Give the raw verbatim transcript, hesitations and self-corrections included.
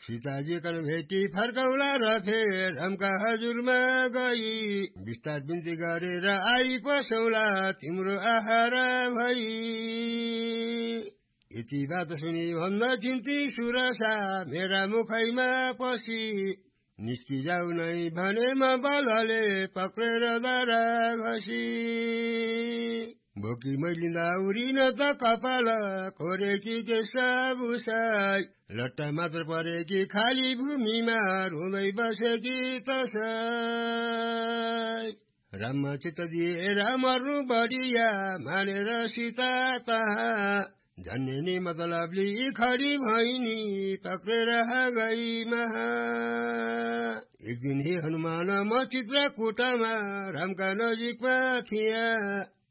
सीताजी कन भेटी फर्कौला र फेर रामका हजुरमा गई विस्तार बिन्ती गरेर आई पसौला तिम्रो आहार भई यति बात सुनि भन्न चिन्ती सुरसा मेरा मुखैमा पसी निस्किजाऊ नै भने म बलले पक्रेर दारा घसी बोकी मैलिँदा उरिन त कपाल कोरेकी केशा भुसाई लट्टा मात्र परेकी खाली भूमिमा रुँदै बसेकी तसाई राममा चित्त दिएर मर्नु बढिया मानेर सीता तहाँ झन्ने नि मतलबली खडी भैनी पक्रेर गई महा एक दिन हे हनुमान म चित्रकूटमा रामका नजिकमा थिया